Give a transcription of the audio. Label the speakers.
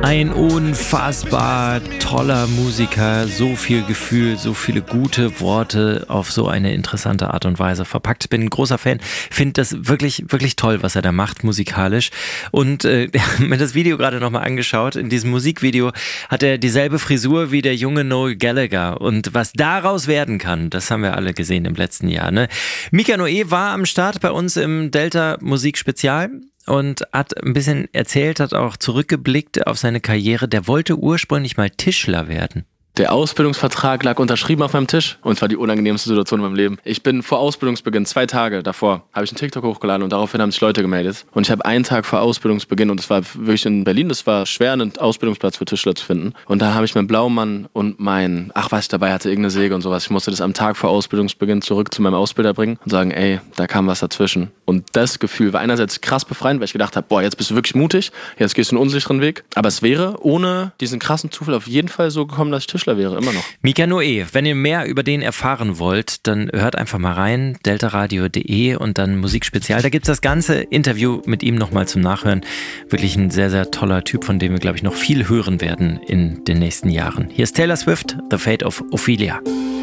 Speaker 1: Ein unfassbar toller Musiker, so viel Gefühl, so viele gute Worte auf so eine interessante Art und Weise verpackt. Bin ein großer Fan, finde das wirklich, wirklich toll, was er da macht musikalisch. Und mir das Video gerade nochmal angeschaut. In diesem Musikvideo hat er dieselbe Frisur wie der junge Noel Gallagher. Und was daraus werden kann, das haben wir alle gesehen im letzten Jahr. Ne? Mika Noé war am Start bei uns im Delta Musikspezial und hat ein bisschen erzählt, hat auch zurückgeblickt auf seine Karriere. Der wollte ursprünglich mal Tischler werden.
Speaker 2: Der Ausbildungsvertrag lag unterschrieben auf meinem Tisch und es war die unangenehmste Situation in meinem Leben. Ich bin vor Ausbildungsbeginn, 2 Tage davor, habe ich einen TikTok hochgeladen und daraufhin haben sich Leute gemeldet. Und ich habe einen Tag vor Ausbildungsbeginn, und es war wirklich in Berlin, das war schwer, einen Ausbildungsplatz für Tischler zu finden. Und da habe ich meinen Blaumann und was ich dabei hatte, irgendeine Säge und sowas. Ich musste das am Tag vor Ausbildungsbeginn zurück zu meinem Ausbilder bringen und sagen, ey, da kam was dazwischen. Und das Gefühl war einerseits krass befreiend, weil ich gedacht habe, boah, jetzt bist du wirklich mutig, jetzt gehst du einen unsicheren Weg. Aber es wäre ohne diesen krassen Zufall auf jeden Fall so gekommen, dass ich Tischler wäre, immer noch.
Speaker 1: Mika Noé, wenn ihr mehr über den erfahren wollt, dann hört einfach mal rein, deltaradio.de und dann Musikspezial. Da gibt es das ganze Interview mit ihm nochmal zum Nachhören. Wirklich ein sehr, sehr toller Typ, von dem wir, glaube ich, noch viel hören werden in den nächsten Jahren. Hier ist Taylor Swift, The Fate of Ophelia.